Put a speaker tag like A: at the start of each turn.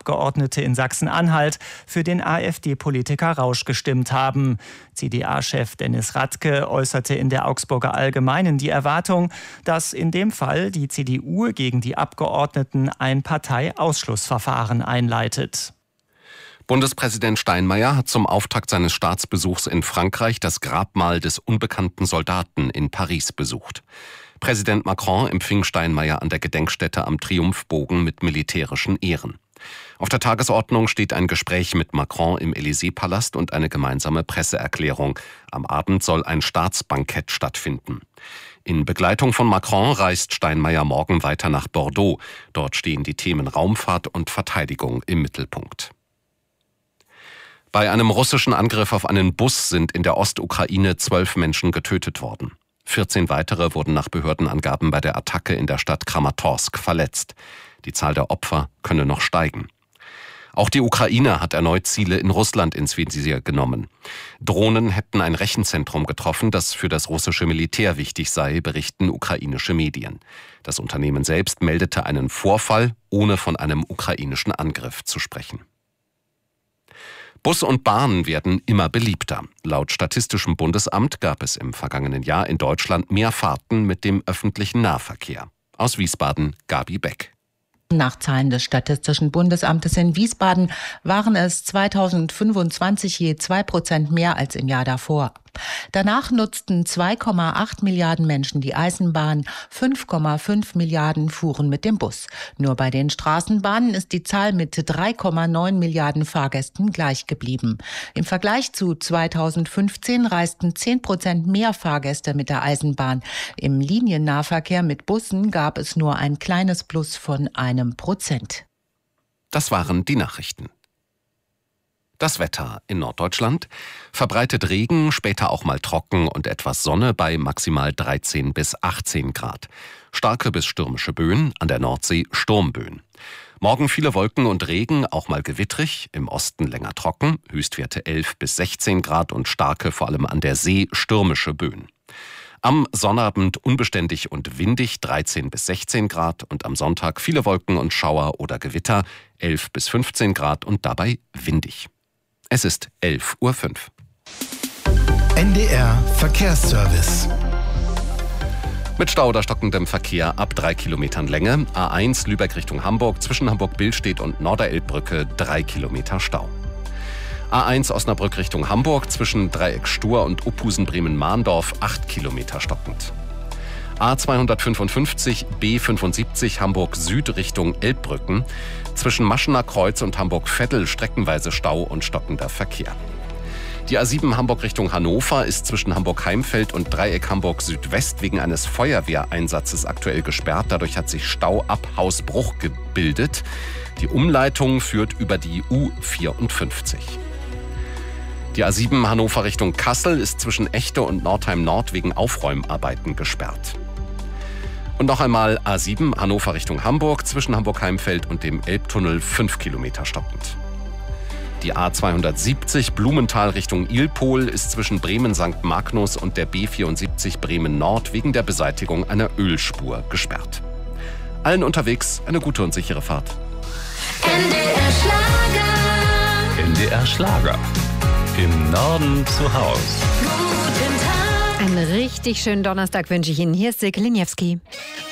A: Abgeordnete in Sachsen-Anhalt für den AfD-Politiker Rausch gestimmt haben. CDA-Chef Dennis Radke äußerte in der Augsburger Allgemeinen die Erwartung, dass in dem Fall die CDU gegen die Abgeordneten ein Parteiausschlussverfahren einleitet.
B: Bundespräsident Steinmeier hat zum Auftakt seines Staatsbesuchs in Frankreich das Grabmal des unbekannten Soldaten in Paris besucht. Präsident Macron empfing Steinmeier an der Gedenkstätte am Triumphbogen mit militärischen Ehren. Auf der Tagesordnung steht ein Gespräch mit Macron im Élysée-Palast und eine gemeinsame Presseerklärung. Am Abend soll ein Staatsbankett stattfinden. In Begleitung von Macron reist Steinmeier morgen weiter nach Bordeaux. Dort stehen die Themen Raumfahrt und Verteidigung im Mittelpunkt. Bei einem russischen Angriff auf einen Bus sind in der Ostukraine 12 Menschen getötet worden. 14 weitere wurden nach Behördenangaben bei der Attacke in der Stadt Kramatorsk verletzt. Die Zahl der Opfer könne noch steigen. Auch die Ukraine hat erneut Ziele in Russland ins Visier genommen. Drohnen hätten ein Rechenzentrum getroffen, das für das russische Militär wichtig sei, berichten ukrainische Medien. Das Unternehmen selbst meldete einen Vorfall, ohne von einem ukrainischen Angriff zu sprechen. Bus und Bahn werden immer beliebter. Laut Statistischem Bundesamt gab es im vergangenen Jahr in Deutschland mehr Fahrten mit dem öffentlichen Nahverkehr. Aus Wiesbaden, Gabi Beck.
C: Nach Zahlen des Statistischen Bundesamtes in Wiesbaden waren es 2025 je 2% mehr als im Jahr davor. Danach nutzten 2,8 Milliarden Menschen die Eisenbahn, 5,5 Milliarden fuhren mit dem Bus. Nur bei den Straßenbahnen ist die Zahl mit 3,9 Milliarden Fahrgästen gleich geblieben. Im Vergleich zu 2015 reisten 10% mehr Fahrgäste mit der Eisenbahn. Im Liniennahverkehr mit Bussen gab es nur ein kleines Plus von 1%.
B: Das waren die Nachrichten. Das Wetter in Norddeutschland: verbreitet Regen, später auch mal trocken und etwas Sonne bei maximal 13 bis 18 Grad. Starke bis stürmische Böen, an der Nordsee Sturmböen. Morgen viele Wolken und Regen, auch mal gewittrig, im Osten länger trocken, Höchstwerte 11 bis 16 Grad und starke, vor allem an der See, stürmische Böen. Am Sonnabend unbeständig und windig 13 bis 16 Grad und am Sonntag viele Wolken und Schauer oder Gewitter 11 bis 15 Grad und dabei windig. Es ist 11:05 Uhr.
D: NDR Verkehrsservice.
B: Mit Stau oder stockendem Verkehr ab 3 Kilometern Länge. A1 Lübeck Richtung Hamburg, zwischen Hamburg-Billstedt und Norderelbbrücke 3 Kilometer Stau. A1 Osnabrück Richtung Hamburg, zwischen Dreieck Stur und Uphusen-Bremen-Mahndorf 8 Kilometer stockend. A255 B75 Hamburg Süd Richtung Elbbrücken, zwischen Maschener Kreuz und Hamburg-Veddel streckenweise Stau und stockender Verkehr. Die A7 Hamburg Richtung Hannover ist zwischen Hamburg-Heimfeld und Dreieck Hamburg Südwest wegen eines Feuerwehreinsatzes aktuell gesperrt. Dadurch hat sich Stau ab Hausbruch gebildet. Die Umleitung führt über die U54. Die A7 Hannover Richtung Kassel ist zwischen Echte und Nordheim Nord wegen Aufräumarbeiten gesperrt. Und noch einmal A7 Hannover Richtung Hamburg, zwischen Hamburg-Heimfeld und dem Elbtunnel 5 Kilometer stockend. Die A270 Blumenthal Richtung Ilpol ist zwischen Bremen-St. Magnus und der B74 Bremen Nord wegen der Beseitigung einer Ölspur gesperrt. Allen unterwegs eine gute und sichere Fahrt.
E: NDR Schlager.
F: NDR Schlager. Im Norden zu Haus.
E: Guten Tag.
G: Einen richtig schönen Donnerstag wünsche ich Ihnen. Hier ist Silke Liniewski.